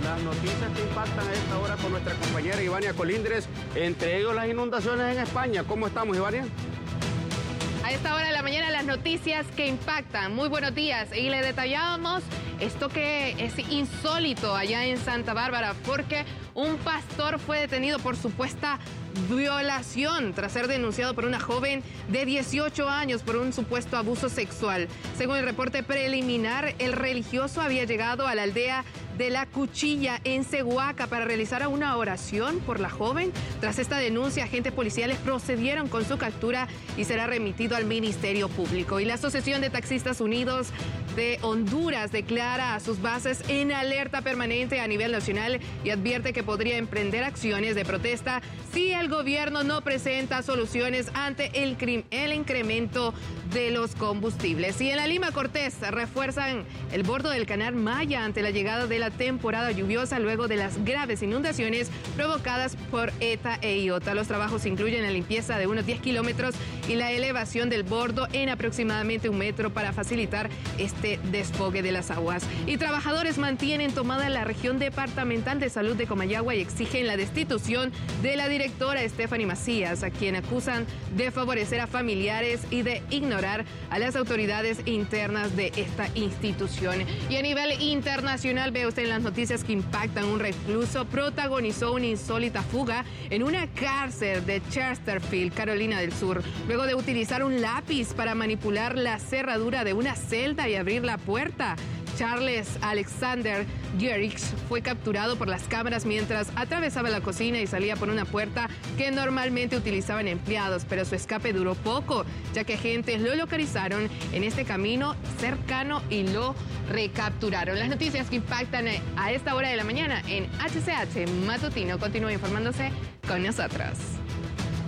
las noticias que impactan a esta hora con nuestra compañera Ivania Colindres, entre ellos las inundaciones en España. ¿Cómo estamos, Ivania? A esta hora de la mañana las noticias que impactan. Muy buenos días. Y le detallábamos esto que es insólito allá en Santa Bárbara, porque un pastor fue detenido por supuesta violación tras ser denunciado por una joven de 18 años por un supuesto abuso sexual. Según el reporte preliminar, el religioso había llegado a la aldea de La Cuchilla en Cehuaca para realizar una oración por la joven. Tras esta denuncia, agentes policiales procedieron con su captura y será remitido al Ministerio Público. Y la Asociación de Taxistas Unidos de Honduras declara a sus bases en alerta permanente a nivel nacional y advierte que podría emprender acciones de protesta si el gobierno no presenta soluciones ante el incremento de los combustibles. Y en la Lima Cortés refuerzan el bordo del Canal Maya ante la llegada de la temporada lluviosa luego de las graves inundaciones provocadas por ETA e IOTA. Los trabajos incluyen la limpieza de unos 10 kilómetros y la elevación del bordo en aproximadamente 1 metro para facilitar este desfogue de las aguas. Y trabajadores mantienen tomada la región departamental de salud de Comayagua y exigen la destitución de la directora Stephanie Macías, a quien acusan de favorecer a familiares y de ignorar a las autoridades internas de esta institución. Y a nivel internacional, ve usted en las noticias que impactan, un recluso protagonizó una insólita fuga en una cárcel de Chesterfield, Carolina del Sur, luego de utilizar un lápiz para manipular la cerradura de una celda y abrir la puerta. Charles Alexander Gerix fue capturado por las cámaras mientras atravesaba la cocina y salía por una puerta que normalmente utilizaban empleados, pero su escape duró poco, ya que agentes lo localizaron en este camino cercano y lo recapturaron. Las noticias que impactan a esta hora de la mañana en HCH Matutino. Continúa informándose con nosotros.